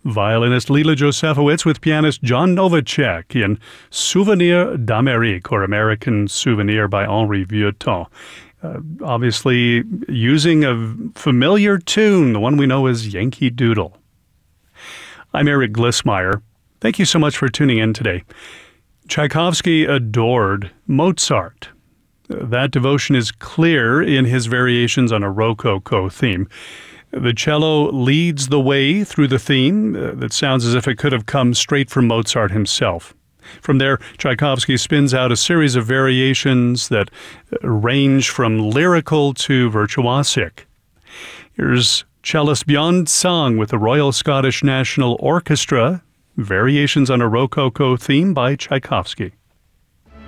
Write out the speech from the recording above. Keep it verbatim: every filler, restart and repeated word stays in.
Violinist Lila Josefowicz with pianist John Novacek in Souvenir d'Amérique, or American Souvenir by Henri Vieuxtemps. Uh, obviously using a familiar tune, the one we know as Yankee Doodle. I'm Eric Glissmeyer. Thank you so much for tuning in today. Tchaikovsky adored Mozart. That devotion is clear in his variations on a Rococo theme. The cello leads the way through the theme uh, that sounds as if it could have come straight from Mozart himself. From there, Tchaikovsky spins out a series of variations that range from lyrical to virtuosic. Here's cellist Björn Sang with the Royal Scottish National Orchestra, variations on a Rococo theme by Tchaikovsky.